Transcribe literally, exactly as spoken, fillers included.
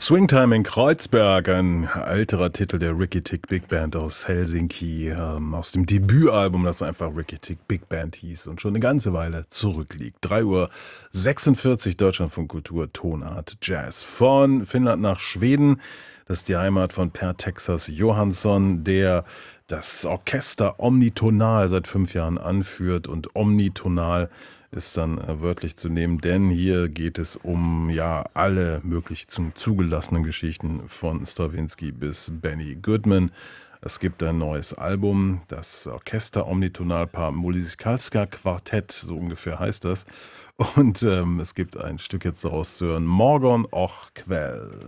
Swingtime in Kreuzberg, ein älterer Titel der Ricky Tick Big Band aus Helsinki, ähm, aus dem Debütalbum, das einfach Ricky Tick Big Band hieß und schon eine ganze Weile zurückliegt. drei Uhr sechsundvierzig Deutschlandfunk Kultur, Tonart Jazz. Von Finnland nach Schweden, das ist die Heimat von Per Texas Johansson, der das Orchester Omnitonal seit fünf Jahren anführt, und Omnitonal ist dann äh, wörtlich zu nehmen, denn hier geht es um ja alle möglich zum zugelassenen Geschichten von Stravinsky bis Benny Goodman. Es gibt ein neues Album, das Orchester Omnitonalpaar Musikalska Quartett, so ungefähr heißt das. Und ähm, es gibt ein Stück jetzt daraus zu hören, Morgon och Quell.